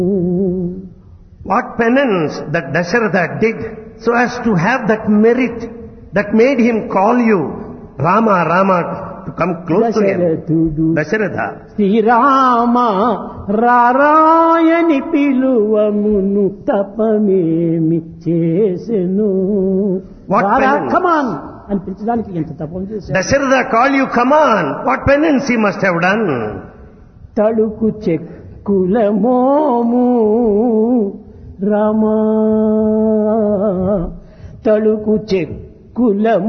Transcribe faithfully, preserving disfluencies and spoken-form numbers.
What penance that Dasharatha did so as to have that merit that made him call you Rama, Rama, to come close to him. దశరథుడు Dasharatha. Srirama రారాయని పిలువమును తపమేమి చేసెను. What penance? కమాన్ అని పిలిచడానికి ఎంత తపం చేశాడు. Dasharatha called you, come on. What penance he must have done. తడుకు చెక్కుల మోము రామా తడుకు చెక్కుల